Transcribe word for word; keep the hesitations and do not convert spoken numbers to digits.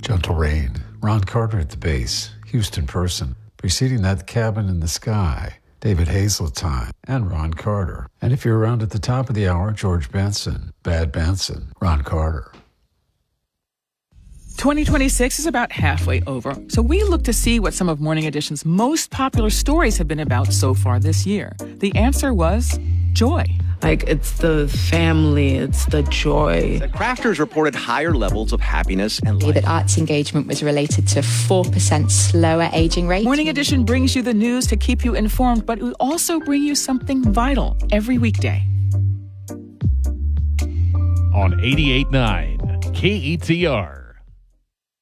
Gentle Rain, Ron Carter at the bass, Houston Person. Preceding that, Cabin in the Sky, David Hazeltine, and Ron Carter. And if you're around at the top of the hour, George Benson, Bad Benson, Ron Carter. twenty twenty-six is about halfway over, so we look to see what some of Morning Edition's most popular stories have been about so far this year. The answer was joy. Like, it's the family, it's the joy. The crafters reported higher levels of happiness and life. That arts engagement was related to four percent slower aging rate. Morning Edition brings you the news to keep you informed, but we also bring you something vital every weekday. On eighty-eight point nine K E T R.